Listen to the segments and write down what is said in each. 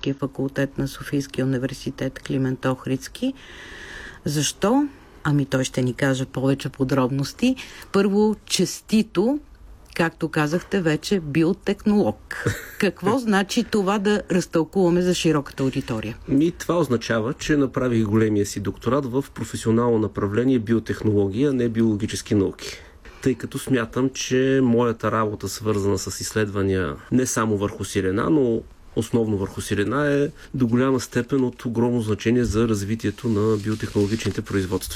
Фармацевтическия факултет на Софийския университет Климент Охридски. Защо? Ами той ще ни каже повече подробности. Първо, честито, както казахте вече, биотехнолог. Какво значи това да разтълкуваме за широката аудитория? Това означава, че направих големия си докторат в професионално направление биотехнология, а не биологически науки. Тъй като смятам, че моята работа, свързана с изследвания не само върху сирена, но основно върху сирена, е до голяма степен от огромно значение за развитието на биотехнологичните производства.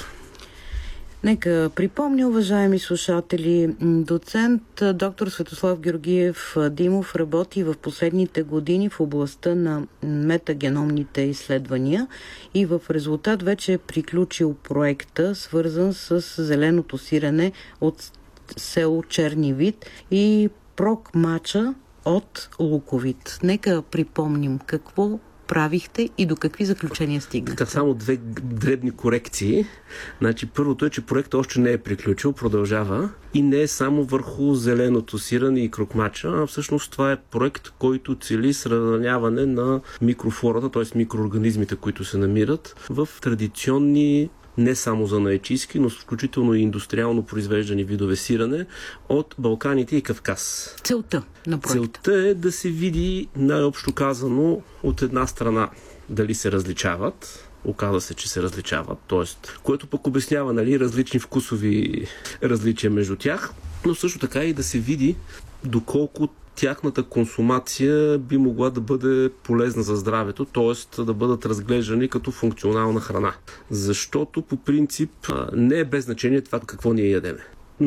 Нека припомня, уважаеми слушатели, доцент доктор Светослав Георгиев Димов работи в последните години в областта на метагеномните изследвания и в резултат вече е приключил проекта, свързан с зеленото сирене от село Черни вид и прокмача от луковит. Нека припомним какво правихте и до какви заключения стигнахте? Така, само две дребни корекции. Първото е, че проектът още не е приключил, продължава и не е само върху зеленото сирене и крокмача, а всъщност това е проект, който цели сравняване на микрофлората, т.е. микроорганизмите, които се намират в традиционни, не само занаятчийски, но включително и индустриално произвеждани видове сирене от Балканите и Кавказ. Целта на проекта? Целта е да се види, най-общо казано, от една страна дали се различават. Оказва се, че се различават, т.е. което пък обяснява различни вкусови различия между тях, но също така и да се види доколко тяхната консумация би могла да бъде полезна за здравето, т.е. да бъдат разглеждани като функционална храна. Защото по принцип не е без значение това какво ние ядеме.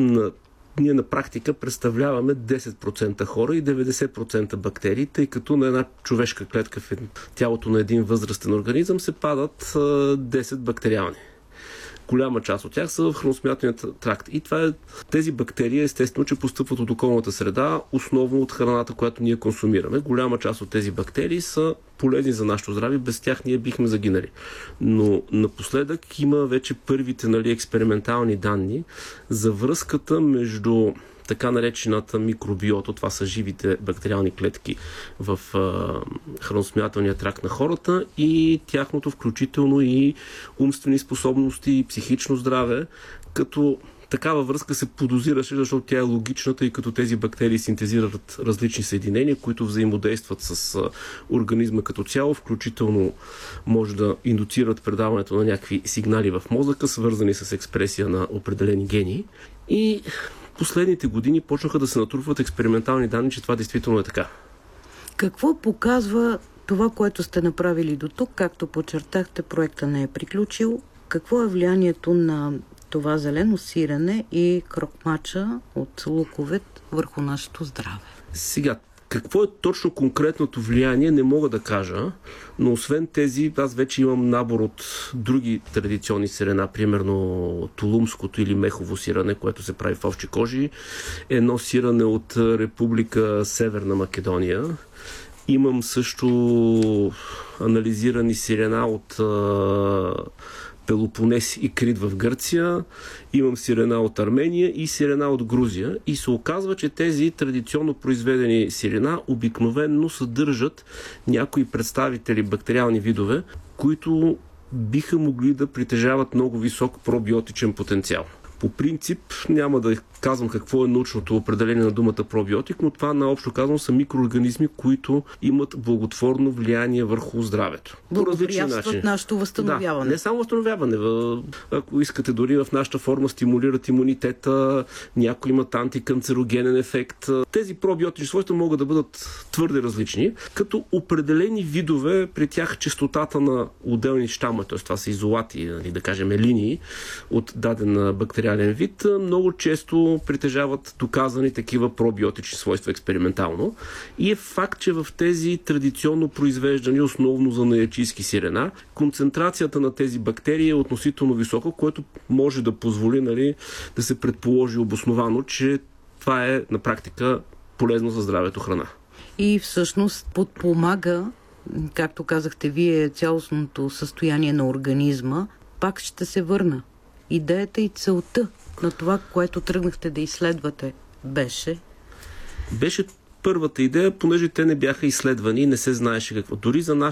Ние на практика представляваме 10% хора и 90% бактерии, тъй като на една човешка клетка в тялото на един възрастен организъм се падат 10 бактериални. Голяма част от тях са в храносмилателния тракт. И тези бактерии, естествено, че постъпват от околната среда, основно от храната, която ние консумираме. Голяма част от тези бактерии са полезни за нашето здраве, без тях ние бихме загинали. Но напоследък има вече първите експериментални данни за връзката между така наречената микробиота, това са живите бактериални клетки в храносмилателния тракт на хората и тяхното включително и умствени способности и психично здраве, като такава връзка се подозираше, защото тя е логична, тъй като тези бактерии синтезират различни съединения, които взаимодействат с организма като цяло, включително може да индуцират предаването на някакви сигнали в мозъка, свързани с експресия на определени гени. И последните години почнаха да се натрупват експериментални данни, че това действително е така. Какво показва това, което сте направили до тук? Както подчертахте, проекта не е приключил. Какво е влиянието на това зелено сирене и крокмача от луковет върху нашето здраве? Сега, какво е точно конкретното влияние, не мога да кажа, но освен тези, аз вече имам набор от други традиционни сирена, примерно тулумското или мехово сирене, което се прави в овчи кожи, едно сирене от Република Северна Македония. Имам също анализирани сирена от Пелопонес и Крит в Гърция, имам сирена от Армения и сирена от Грузия и се оказва, че тези традиционно произведени сирена обикновенно съдържат някои представители бактериални видове, които биха могли да притежават много висок пробиотичен потенциал. По принцип няма да казвам какво е научното определение на думата пробиотик, но това наобщо казвам са микроорганизми, които имат благотворно влияние върху здравето. Благоприятстват нашето възстановяване. Да, не само възстановяване. Ако искате, дори в нашата форма стимулират имунитета, някои имат антиканцерогенен ефект. Тези пробиотични свойства могат да бъдат твърде различни, като определени видове при тях честотата на отделни щама, т.е. това са изолати, да кажем линии от даден бактериален вид, много често притежават доказани такива пробиотични свойства експериментално. И е факт, че в тези традиционно произвеждани, основно занаятчийски сирена, концентрацията на тези бактерии е относително висока, което може да позволи да се предположи обосновано, че това е на практика полезно за здравето храна. И всъщност подпомага, както казахте вие, цялостното състояние на организма. Пак ще се върна. Идеята и целта на това, което тръгнахте да изследвате, беше първата идея, понеже те не бяха изследвани и не се знаеше какво. Дори за